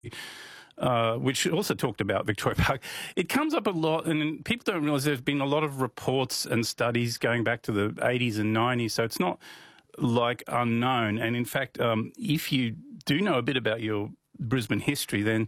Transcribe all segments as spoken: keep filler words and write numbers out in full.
Uh, which also talked about Victoria Park. It comes up a lot, and people don't realise there's been a lot of reports and studies going back to the eighties and nineties, so it's not like unknown. And in fact, um, if you do know a bit about your Brisbane history, then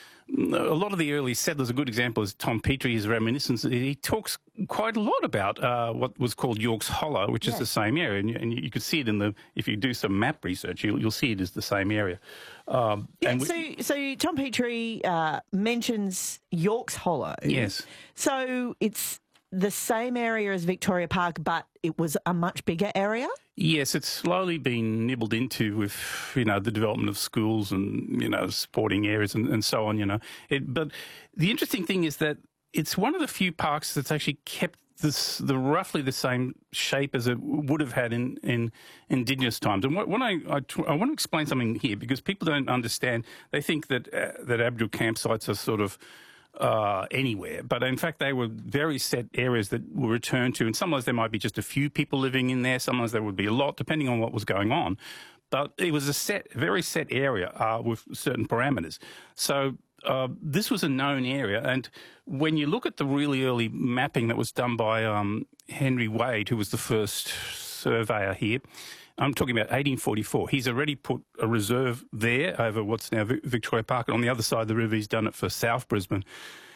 a lot of the early settlers, a good example is Tom Petrie, his reminiscence. He talks quite a lot about uh, what was called York's Hollow, which yes. is the same area, and you, and you could see it in the, if you do some map research, you'll, you'll see it as the same area. Um, yeah, and we, so, so Tom Petrie uh, mentions York's Hollow. Yes. So it's the same area as Victoria Park, but it was a much bigger area? Yes, it's slowly been nibbled into with, you know, the development of schools and, you know, sporting areas and, and so on, you know. It, but the interesting thing is that it's one of the few parks that's actually kept this the roughly the same shape as it would have had in, in Indigenous times. And when I, I, I want to explain something here, because people don't understand. They think that, uh, that Aboriginal campsites are sort of Uh, anywhere, but in fact they were very set areas that were returned to, and sometimes there might be just a few people living in there, sometimes there would be a lot, depending on what was going on, but it was a set, very set area uh, with certain parameters. So uh, this was a known area, and when you look at the really early mapping that was done by um, Henry Wade, who was the first surveyor here, I'm talking about eighteen forty-four. He's already put a reserve there over what's now Victoria Park, and on the other side of the river he's done it for South Brisbane.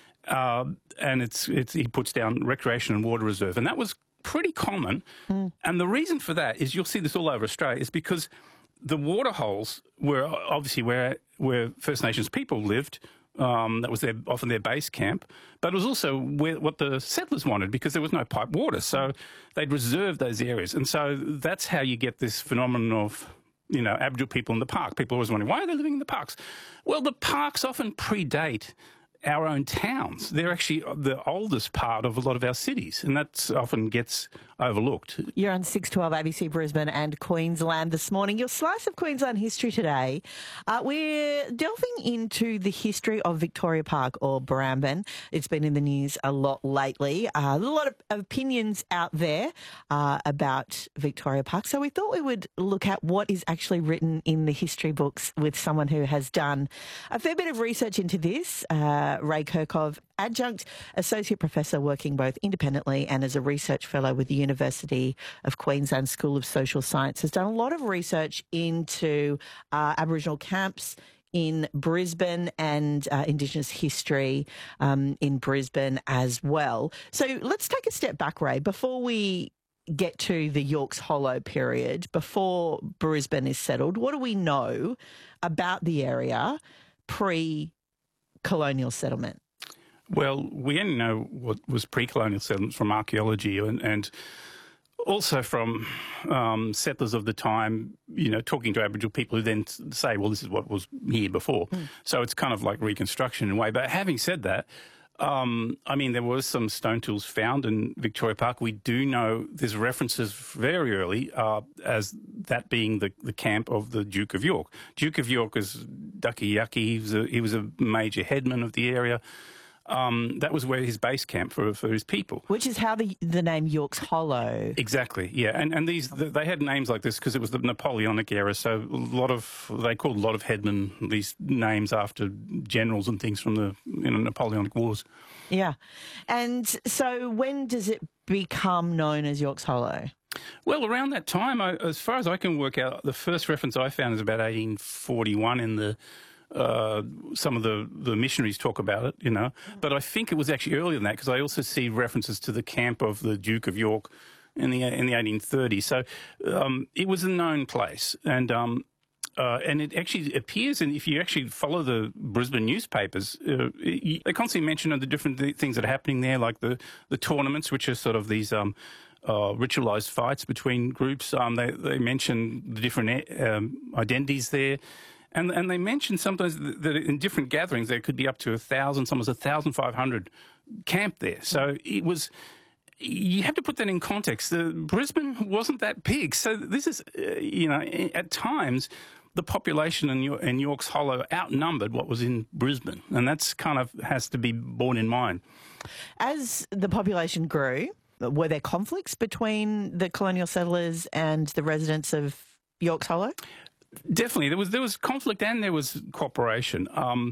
Uh, and it's, it's he puts down recreation and water reserve, and that was pretty common. Mm. And the reason for that is, you'll see this all over Australia, is because the water holes were obviously where, where First Nations people lived. Um, that was their, often their base camp, but it was also where, what the settlers wanted, because there was no pipe water. So they'd reserve those areas. And so that's how you get this phenomenon of, you know, Aboriginal people in the park. People always wondering, why are they living in the parks? Well, the parks often predate our own towns. They're actually the oldest part of a lot of our cities, and that often gets overlooked. You're on six twelve A B C Brisbane and Queensland this morning. Your slice of Queensland history today. Uh, we're delving into the history of Victoria Park, or Bramban. It's been in the news a lot lately. Uh, a lot of opinions out there uh, about Victoria Park. So we thought we would look at what is actually written in the history books with someone who has done a fair bit of research into this. Uh, Ray Kirchhoff, adjunct associate professor working both independently and as a research fellow with the University of Queensland School of Social Science, has done a lot of research into uh, Aboriginal camps in Brisbane and uh, Indigenous history um, in Brisbane as well. So let's take a step back, Ray, before we get to the York's Hollow period, before Brisbane is settled. What do we know about the area pre colonial settlement? Well, we only know what was pre-colonial settlements from archaeology and, and also from um, settlers of the time, you know, talking to Aboriginal people who then say, well, this is what was here before. Mm. So it's kind of like reconstruction in a way. But having said that, um, I mean, there was some stone tools found in Victoria Park. We do know there's references very early uh, as that being the, the camp of the Duke of York. Duke of York is Ducky Yucky. He was a, he was a major headman of the area. Um, that was where his base camp for for his people. Which is how the the name York's Hollow. Exactly, yeah. And and these they had names like this because it was the Napoleonic era. So a lot of they called a lot of headmen these names after generals and things from the you know Napoleonic Wars. Yeah, and so when does it become known as York's Hollow? Well, around that time, I, as far as I can work out, the first reference I found is about eighteen forty-one in the. Uh, some of the, the missionaries talk about it, you know, but I think it was actually earlier than that, because I also see references to the camp of the Duke of York in the in the eighteen thirties. So um, it was a known place, and um, uh, and it actually appears, and if you actually follow the Brisbane newspapers, uh, it, they constantly mention the different th things that are happening there, like the the tournaments, which are sort of these. Um, Uh, ritualized fights between groups. Um, they, they mention the different um, identities there. And, and they mention sometimes that, that in different gatherings there could be up to a thousand, sometimes a thousand five hundred camped there. So it was, you have to put that in context. Uh, Brisbane wasn't that big. So this is, uh, you know, at times the population in, York, in York's Hollow outnumbered what was in Brisbane. And that's kind of has to be borne in mind. As the population grew, were there conflicts between the colonial settlers and the residents of York's Hollow? Definitely. There was there was conflict and there was cooperation. Um,